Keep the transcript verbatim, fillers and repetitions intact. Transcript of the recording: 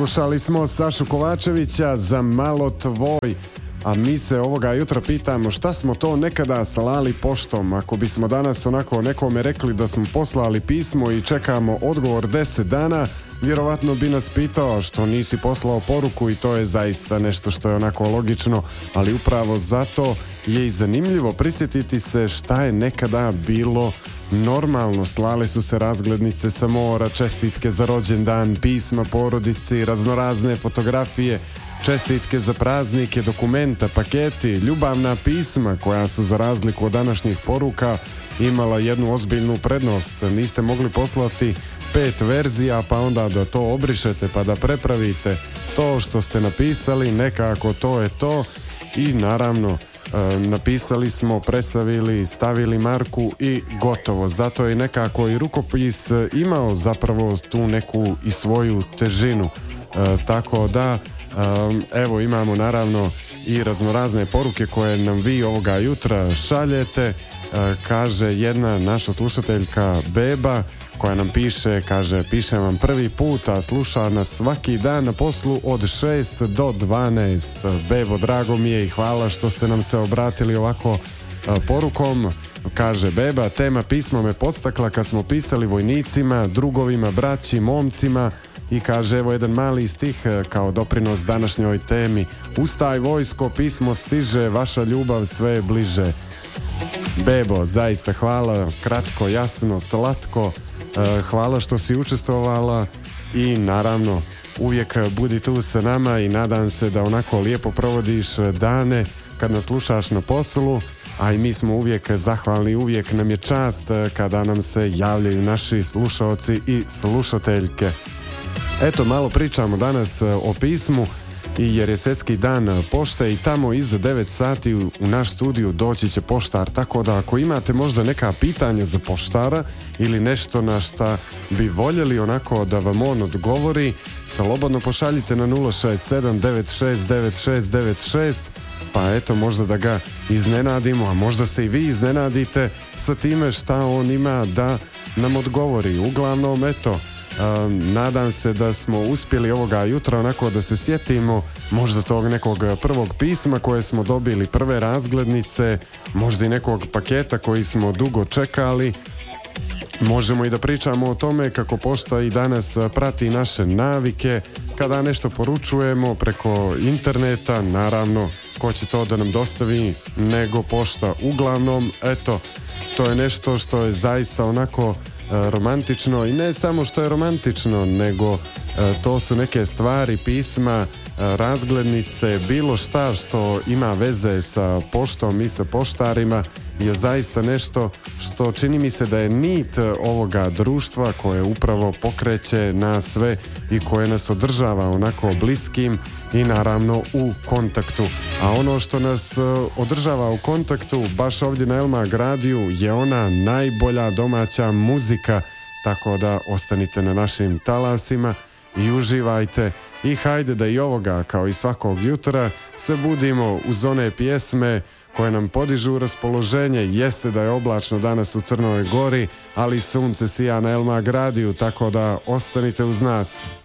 Slušali smo Sašu Kovačevića Za malo tvoj, a mi se ovoga jutra pitamo šta smo to nekada slali poštom. Ako bismo danas onako nekome rekli da smo poslali pismo i čekamo odgovor deset dana, vjerovatno bi nas pitao što nisi poslao poruku, i to je zaista nešto što je onako logično, ali upravo zato je i zanimljivo prisjetiti se šta je nekada bilo normalno. Slale su se razglednice sa mora, čestitke za rođendan, pisma porodici, raznorazne fotografije, čestitke za praznike, dokumenta, paketi, ljubavna pisma koja su za razliku od današnjih poruka imala jednu ozbiljnu prednost. Niste mogli poslati pet verzija pa onda da to obrišete pa da prepravite. To što ste napisali nekako to je to, i naravno e, napisali smo, presavili, stavili marku i gotovo. Zato je nekako i rukopis imao zapravo tu neku i svoju težinu. E, tako da Um, evo imamo naravno i raznorazne poruke koje nam vi ovoga jutra šaljete. Uh, kaže jedna naša slušateljka Beba koja nam piše, kaže, pišem vam prvi put, a sluša nas svaki dan na poslu od šest do dvanaest. Bebo, drago mi je i hvala što ste nam se obratili ovako uh, porukom. Kaže Beba, tema pismo me podstakla kad smo pisali vojnicima, drugovima, braći, momcima. I kaže, evo jedan mali stih kao doprinos današnjoj temi. Ustaj vojsko, pismo stiže, vaša ljubav sve je bliže. Bebo, zaista hvala, kratko, jasno, slatko. Hvala što si učestvovala i naravno uvijek budi tu sa nama i nadam se da onako lijepo provodiš dane kad nas slušaš na poslu, a i mi smo uvijek zahvalni, uvijek nam je čast kada nam se javljaju naši slušaoci i slušateljke. Eto, malo pričamo danas o pismu, i jer je svjetski dan pošte i tamo iza devet sati u, u naš studiju doći će poštar, tako da ako imate možda neka pitanja za poštara ili nešto na šta bi voljeli onako da vam on odgovori, slobodno pošaljite na nula šest sedam devet šest devet šest devet šest, pa eto možda da ga iznenadimo, a možda se i vi iznenadite sa time šta on ima da nam odgovori. Uglavnom, eto, Um, nadam se da smo uspjeli ovoga jutra onako da se sjetimo možda tog nekog prvog pisma koje smo dobili, prve razglednice, možda i nekog paketa koji smo dugo čekali. Možemo i da pričamo o tome kako pošta i danas prati naše navike, kada nešto poručujemo preko interneta, naravno ko će to da nam dostavi nego pošta. Uglavnom, eto, to je nešto što je zaista onako romantično, i ne samo što je romantično, nego e, to su neke stvari, pisma, e, razglednice, bilo šta što ima veze sa poštom i sa poštarima je zaista nešto što čini mi se da je nit ovoga društva koje upravo pokreće nas sve i koje nas održava onako bliskim i naravno u kontaktu. A ono što nas održava u kontaktu baš ovdje na Elmag radiju je ona najbolja domaća muzika, tako da ostanite na našim talasima i uživajte, i hajde da i ovoga kao i svakog jutra se budimo uz one pjesme koje nam podižu raspoloženje. Jeste da je oblačno danas u Crnoj Gori, ali sunce sija na Elmag radiju, tako da ostanite uz nas.